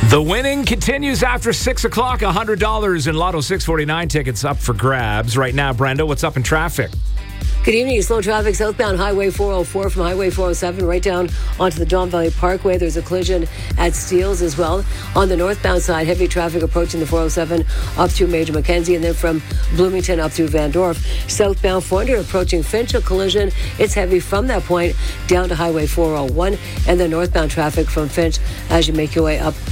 The winning continues after 6 o'clock. $100 in Lotto 649 tickets up for grabs. Right now, Brenda, what's up in traffic? Good evening. Slow traffic southbound Highway 404 from Highway 407 right down onto the Don Valley Parkway. There's a collision at Steeles as well. On the northbound side, heavy traffic approaching the 407 up through Major Mackenzie and then from Bloomington up through Van Dorp. Southbound 400 approaching Finch, a collision. It's heavy from that point down to Highway 401 and the northbound traffic from Finch as you make your way up